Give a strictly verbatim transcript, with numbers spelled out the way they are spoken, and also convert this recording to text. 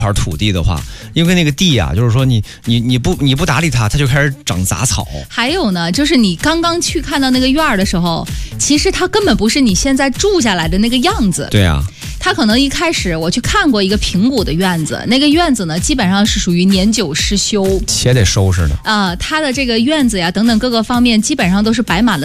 块土地的话，因为那个地啊，就是说你你你不你不打理它，它就开始长杂草。 还有呢，就是你刚刚去看到那个院儿的时候，其实它根本不是你现在住下来的那个样子。 对啊。 它可能一开始我去看过一个平谷的院子，那个院子呢基本上是属于年久失修， 且得收拾的啊、呃，它的这个院子呀等等各个方面基本上都是摆满了